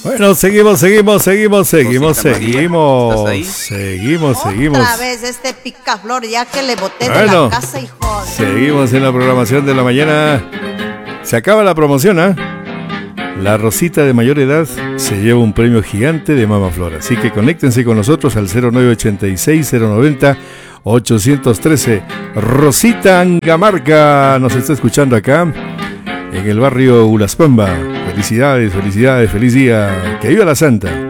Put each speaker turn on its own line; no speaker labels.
Bueno, seguimos.
¿Estás ahí?
Seguimos.
Otra vez este picaflor, ya que le boté de
Bueno,
la casa, hijo.
seguimos en la programación de la mañana. Se acaba la promoción, ¿ah? La Rosita de mayor edad se lleva un premio gigante de Mama Flor. Así que conéctense con nosotros al 0986-090-813. Rosita Angamarca nos está escuchando acá en el barrio Ulaspamba. Felicidades, feliz día. Que viva la Santa.